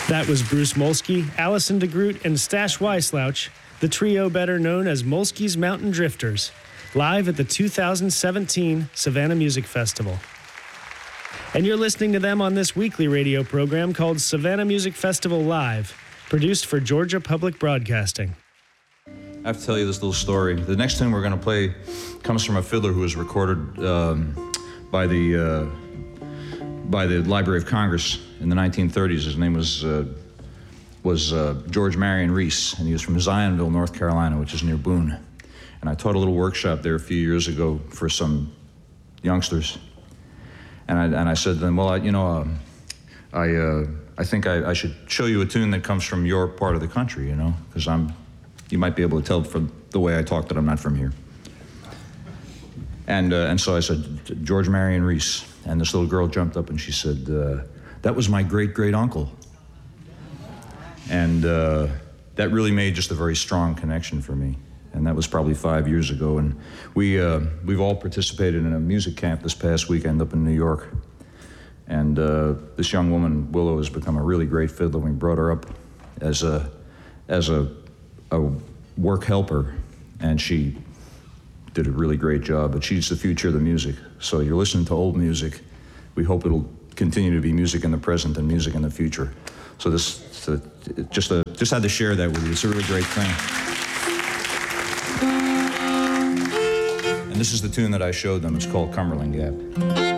That was Bruce Molsky, Allison DeGroot, and Stash Weisslouch, the trio better known as Molsky's Mountain Drifters, live at the 2017 Savannah Music Festival. And you're listening to them on this weekly radio program called Savannah Music Festival Live, produced for Georgia Public Broadcasting. I have to tell you this little story. The next tune we're going to play comes from a fiddler who was recorded by the Library of Congress in the 1930s. His name was George Marion Reese, and he was from Zionville, North Carolina, which is near Boone. And I taught a little workshop there a few years ago for some youngsters. And I said to them, well, I think I should show you a tune that comes from your part of the country, you know, because you might be able to tell from the way I talk that I'm not from here. And so I said, George Marion Reese. And this little girl jumped up and she said, that was my great-great-uncle. And that really made just a very strong connection for me. And that was probably 5 years ago. And we've all participated in a music camp this past weekend up in New York. And this young woman, Willow, has become a really great fiddler. We brought her up as a work helper, and she did a really great job. But she's the future of the music. So you're listening to old music. We hope it'll continue to be music in the present and music in the future. So just had to share that with you. It's a really great thing. And this is the tune that I showed them. It's called Cumberland Gap.